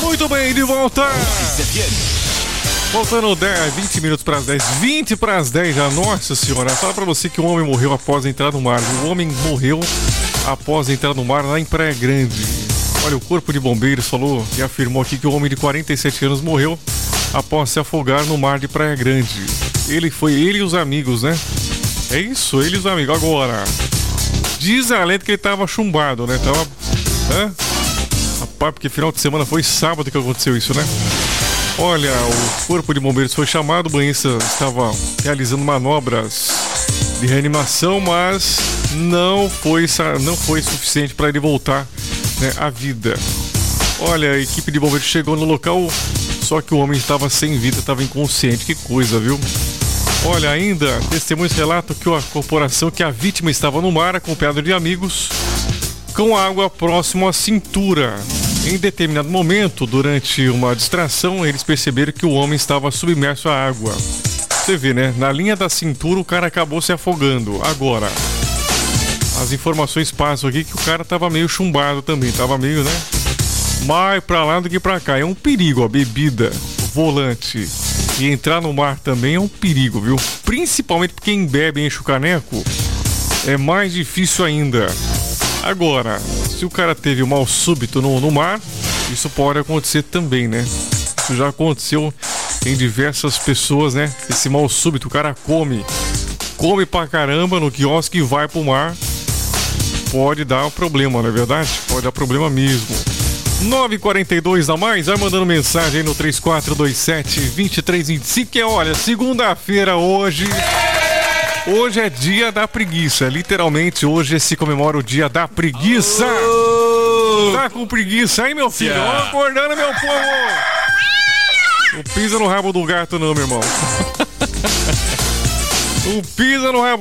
Muito bem, de volta. Faltando 20 minutos para as 10, 20 para as 10 já. Nossa senhora, fala pra você que um homem morreu após entrar no mar. O homem morreu após entrar no mar lá em Praia Grande. Olha, o Corpo de Bombeiros falou e afirmou aqui que o homem de 47 anos morreu após se afogar no mar de Praia Grande. Ele e os amigos, né? É isso, ele e os amigos. Agora, diz a lenda que ele tava chumbado, né? Rapaz, porque final de semana foi sábado que aconteceu isso, né? Olha, o Corpo de Bombeiros foi chamado, o banhista estava realizando manobras de reanimação, mas não foi suficiente para ele voltar, né, à vida. Olha, a equipe de bombeiros chegou no local, só que o homem estava sem vida, estava inconsciente. Que coisa, viu? Olha, ainda, testemunhos relatam que a vítima estava no mar, acompanhada de amigos, com água próximo à cintura. Em determinado momento, durante uma distração, eles perceberam que o homem estava submerso à água. Você vê, né? Na linha da cintura, o cara acabou se afogando. Agora, as informações passam aqui que o cara estava meio chumbado também. Estava meio, né? Mais pra lá do que pra cá. É um perigo, a bebida, volante e entrar no mar também é um perigo, viu? Principalmente porque quem bebe e enche o caneco, é mais difícil ainda. Agora, se o cara teve um mal súbito no mar, isso pode acontecer também, né? Isso já aconteceu em diversas pessoas, né? Esse mal súbito, o cara come pra caramba no quiosque e vai pro mar. Pode dar um problema, não é verdade? Pode dar problema mesmo. 9h42 a mais, vai mandando mensagem aí no 3427-2325, que olha, segunda-feira hoje é dia da preguiça, literalmente hoje se comemora o dia da preguiça. Tá com preguiça aí, meu filho? Ó, acordando, meu povo. Não pisa no rabo do gato não, meu irmão. Não pisa no rabo